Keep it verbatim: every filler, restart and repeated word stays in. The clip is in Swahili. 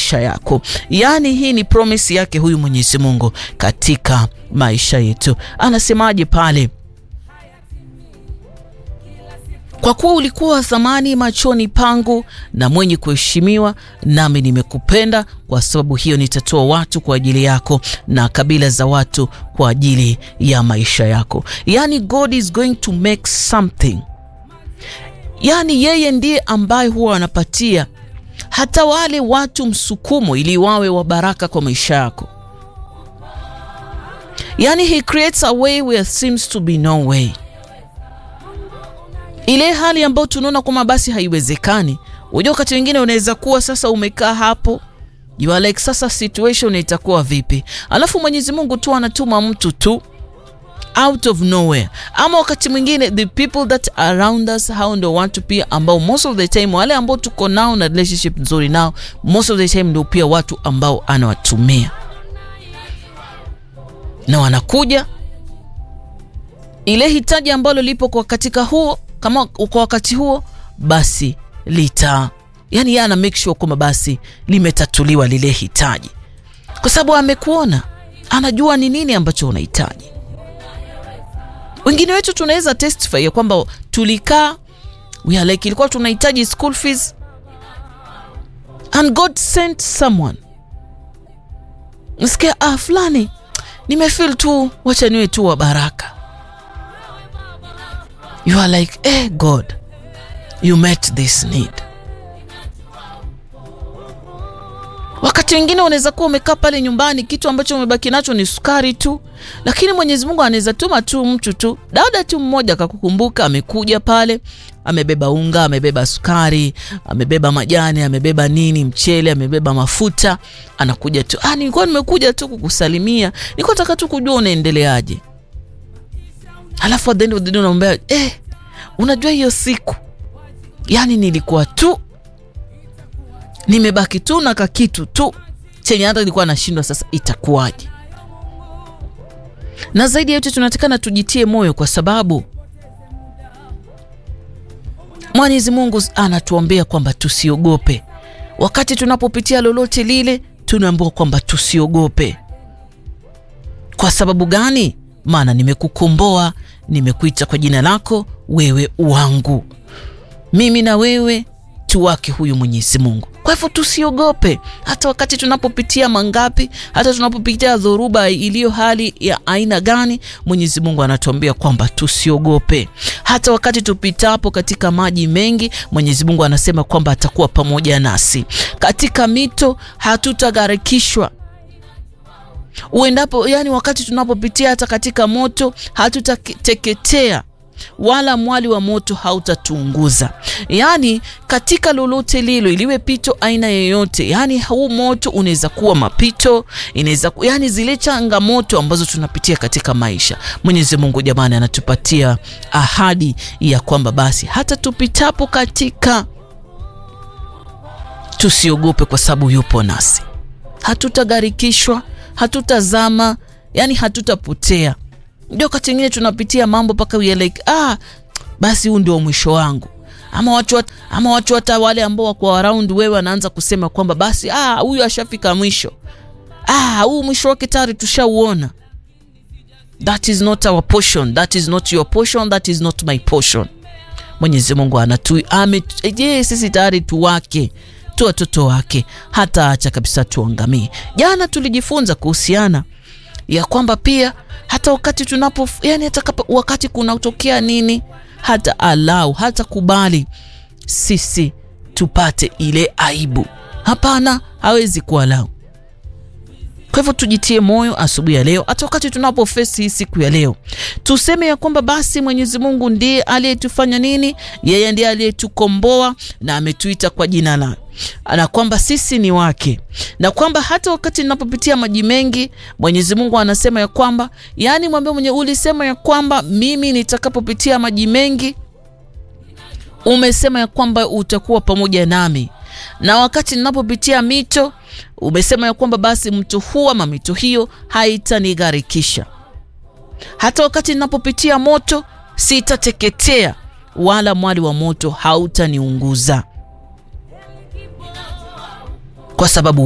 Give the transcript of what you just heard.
maisha yako. Yaani hii ni promise yake huyu Mwenyezi Mungu katika maisha yetu. Anasemaje pale? Kwa kuwa ulikuwa thamani machoni pangu na mwenye kuheshimiwa, nami nimekupenda, kwa sababu hiyo nitatoa watu kwa ajili yako na kabila za watu kwa ajili ya maisha yako. Yani God is going to make something. Yani yeye ndiye ambaye huwa anapatia hata wale watu msukumo ili wawe wa baraka kwa maisha yako. Yani he creates a way where seems to be no way. Ile hali ambayo tunaona kama basi haiwezekani. Unajua wakati wengine unaweza kuwa sasa umekaa hapo, you are like sasa situation itakuwa vipi? Alafu Mwenyezi Mungu tu anatuma mtu tu out of nowhere. Ama wakati mwingine the people that around us, hao ndio watu pia ambao most of the time wale ambao tuko nao na relationship nzuri nao, most of the time ndio pia watu ambao anawatumia. Na wanakuja ile hitaji ambalo lipo kwa katika huo, kama kwa wakati huo, basi lita, yani yana make sure kwamba basi limetatuliwa lile hitaji, kwa sababu amekuona, anajua ni nini ambacho unahitaji. Wengine wetu tunaweza testify ya kwamba tulikaa, we are like ilikuwa tunahitaji school fees and God sent someone. Nasikia ah fulani nimefeel tu wacha niwe tu wa baraka. You are like, eh God, you met this need. Wakati wengine unaweza kuwa umekaa pale nyumbani, kitu ambacho umebaki nacho ni sukari tu, lakini Mwenyezi Mungu anaweza tuma tu mtu tu, dada tu mmoja akakukumbuka, amekuja pale, amebeba unga, amebeba sukari, amebeba majani, amebeba nini, mchele, amebeba mafuta, anakuja tu. Ah, nilikuwa nimekuja tu kukusalimia, nilikuwa nataka tu kujua unaendeleaje. Alafu at the end of the day unamwambia, eh, unajua hiyo siku, yani nilikuwa tu nimebaki tu na kakitu tu chenye hata nilikuwa nashindwa sasa itakuwaje. Na zaidi ya yote tunatakana tujitie moyo, kwa sababu Mwenyezi Mungu anatuombea kwamba tusiogope. Wakati tunapopitia lolote lile, tunaambiwa kwamba tusiogope. Kwa sababu gani? Maana nimekukomboa, nimekuita kwa jina lako, wewe wangu. Mimi na wewe tu wake huyu Mwenyezi Mungu. Kwa hivyo tusiogope, hata wakati tunapopitia mangapi, hata tunapopitia dhoruba iliyo hali ya aina gani, Mwenyezi Mungu anatuambia kwamba tusiogope. Hata wakati tupitapo katika maji mengi, Mwenyezi Mungu anasema kwamba atakuwa pamoja nasi. Katika mito hatutagharikishwa. Uendapo, yani wakati tunapopitia hata katika moto hatutateketea, wala mwali wa moto hautatuunguza. Yani katika lolote lilo, iliwe pito aina yoyote, yani huu moto unaweza kuwa mapito, inaweza yani zile changamoto ambazo tunapitia katika maisha, Mwenyezi Mungu jamani anatupatia ahadi ya kwamba basi hata tupitapo katika, tusiogope kwa sababu yupo nasi. Hatutagharikishwa, hatutazama, yani hatutapotea. Ndio wakati mwingine tunapitia mambo paka we are like, ah basi huu ndio mwisho wangu. Ama watu ama watu hata wale ambao wako around wewe wanaanza kusema kwamba basi ah huyu ashafika mwisho. Ah huu mwisho wake tayari tushauona. That is not our portion, that is not your portion, that is not my portion. Mwenyezi Mungu anatu ame je sisi tayari tu wake, tu watoto wake, hata acha kabisa tuangamie. Jana tulijifunza kuhusiana ya kwamba pia hata wakati tunapo, yani hata kapa, wakati kuna utokea nini, hata allow, hata kubali sisi tupate ile aibu. Hapana, hawezi kualau. Kwa hivyo tujitie moyo asubuhi ya leo, hata wakati tunapo face hii siku ya leo, tuseme ya kwamba basi Mwenyezi Mungu ndiye aliyetufanya nini, yeye ndiye aliyetukomboa na ametuita kwa jina lake, na kwamba sisi ni wake, na kwamba hata wakati ninapopitia maji mengi, Mwenyezi Mungu anasema ya kwamba, yani mwambie mwenye ulisema ya kwamba mimi nitakapopitia maji mengi, umesema ya kwamba utakuwa pamoja nami. Na wakati ninapopitia mito, umesema ya kwamba basi mto huo ama mito hiyo haitanigharikisha. Hata wakati ninapopitia moto, sitateketea, wala mwali wa moto hautaniunguza. Kwa sababu